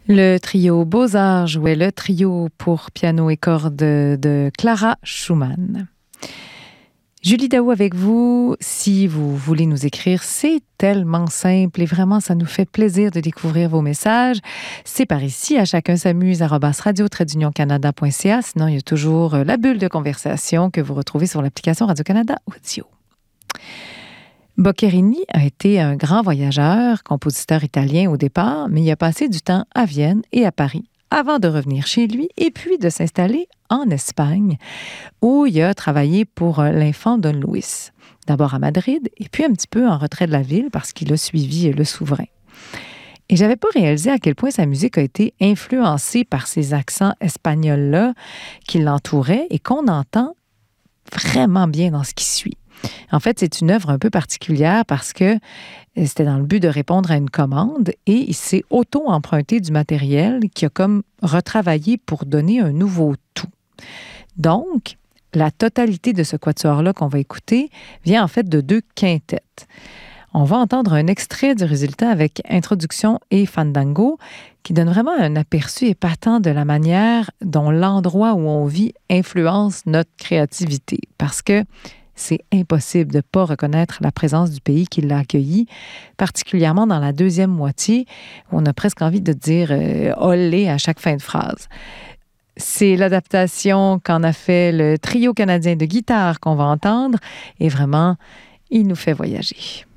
Le trio Beaux-Arts jouait le trio pour piano et cordes de Clara Schumann. Julie Daou avec vous. Si vous voulez nous écrire, c'est tellement simple et vraiment, ça nous fait plaisir de découvrir vos messages. C'est par ici, à chacun s'amuse, @radio-canada.ca. Sinon, il y a toujours la bulle de conversation que vous retrouvez sur l'application Radio-Canada Audio. Boccherini a été un grand voyageur, compositeur italien au départ, mais il a passé du temps à Vienne et à Paris avant de revenir chez lui et puis de s'installer en Espagne, où il a travaillé pour l'infant Don Luis. D'abord à Madrid et puis un petit peu en retrait de la ville parce qu'il a suivi le souverain. Et j'avais pas réalisé à quel point sa musique a été influencée par ces accents espagnols-là qui l'entouraient et qu'on entend vraiment bien dans ce qui suit. En fait, c'est une œuvre un peu particulière parce que c'était dans le but de répondre à une commande et il s'est auto-emprunté du matériel qu'il a comme retravaillé pour donner un nouveau tout. Donc, la totalité de ce quatuor-là qu'on va écouter vient en fait de 2 quintettes. On va entendre un extrait du résultat avec introduction et fandango qui donne vraiment un aperçu épatant de la manière dont l'endroit où on vit influence notre créativité. Parce que c'est impossible de ne pas reconnaître la présence du pays qui l'a accueilli, particulièrement dans la deuxième moitié, où on a presque envie de dire « olé » à chaque fin de phrase. C'est l'adaptation qu'en a fait le trio canadien de guitare qu'on va entendre, et vraiment, il nous fait voyager.